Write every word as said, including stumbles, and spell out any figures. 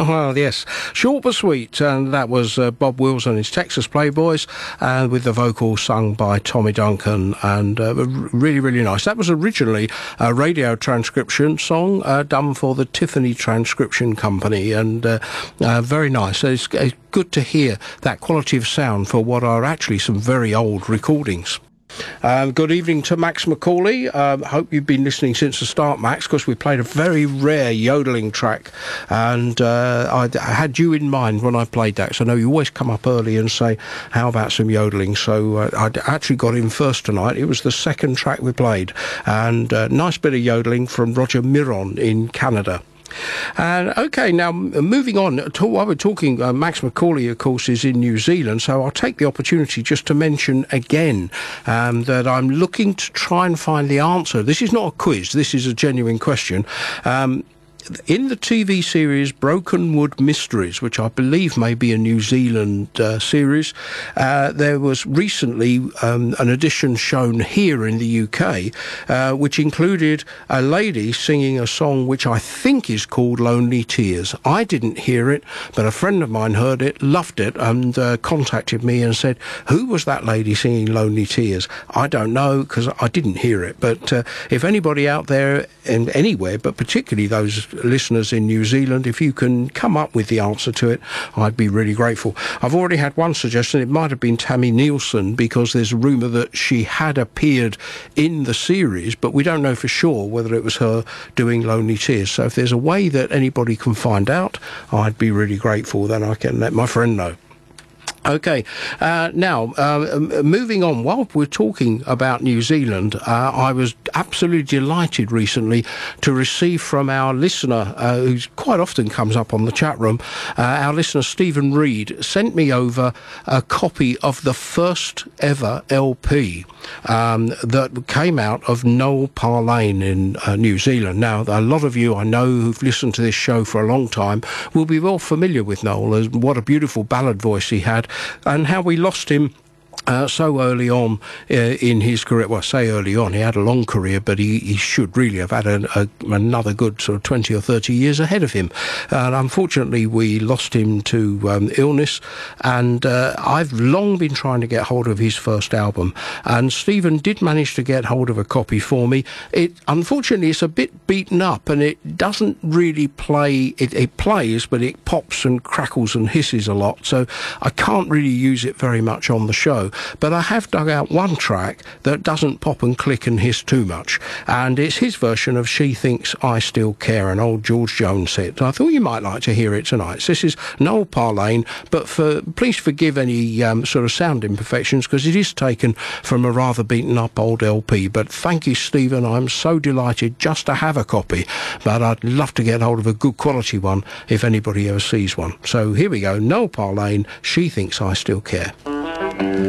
Well, yes, short but sweet, and that was uh, Bob Wills and his Texas Playboys, uh, with the vocals sung by Tommy Duncan, and uh, really, really nice. That was originally a radio transcription song uh, done for the Tiffany Transcription Company, and uh, uh, very nice. It's, it's good to hear that quality of sound for what are actually some very old recordings. Um, good evening to Max Macaulay. Um, hope you've been listening since the start, Max, because we played a very rare yodelling track, and uh, I, I had you in mind when I played that, so I know you always come up early and say, how about some yodelling? So uh, I actually got in first tonight. It was the second track we played, and uh, nice bit of yodelling from Roger Miron in Canada. And okay, now moving on to while we're talking, uh, Max Macaulay, of course, is in New Zealand, so I'll take the opportunity just to mention again um, that I'm looking to try and find the answer. This is not a quiz, this is a genuine question. Um, in the T V series Broken Wood Mysteries, which I believe may be a New Zealand uh, series, uh, there was recently um, an edition shown here in the U K, uh, which included a lady singing a song which I think is called Lonely Tears. I didn't hear it, but a friend of mine heard it, loved it, and uh, contacted me and said, who was that lady singing Lonely Tears? I don't know, because I didn't hear it, but uh, if anybody out there and anywhere, but particularly those listeners in New Zealand, if you can come up with the answer to it, I'd be really grateful. I've already had one suggestion. It might have been Tammy Nielsen, because there's a rumour that she had appeared in the series, but we don't know for sure whether it was her doing Lonely Tears. So if there's a way that anybody can find out, I'd be really grateful. Then I can let my friend know. Okay, uh, now, uh, moving on, while we're talking about New Zealand, uh, I was absolutely delighted recently to receive from our listener, uh, who quite often comes up on the chat room, uh, our listener Stephen Reed sent me over a copy of the first ever L P um, that came out of Noel Parlane in uh, New Zealand. Now, a lot of you I know who've listened to this show for a long time will be well familiar with Noel, as what a beautiful ballad voice he had, and how we lost him Uh, so early on uh, in his career. Well, I say early on, he had a long career, but he, he should really have had a, a, another good sort of twenty or thirty years ahead of him. And unfortunately, we lost him to um, illness, and uh, I've long been trying to get hold of his first album, and Stephen did manage to get hold of a copy for me. It unfortunately, it's a bit beaten up, and it doesn't really play, it, it plays, but it pops and crackles and hisses a lot, so I can't really use it very much on the show. But I have dug out one track that doesn't pop and click and hiss too much, and it's his version of She Thinks I Still Care, an old George Jones hit. I thought you might like to hear it tonight. So this is Noel Parlane, but for please forgive any um, sort of sound imperfections, because it is taken from a rather beaten up old L P. But thank you, Stephen. I'm so delighted just to have a copy, but I'd love to get hold of a good quality one if anybody ever sees one. So here we go, Noel Parlane, She Thinks I Still Care.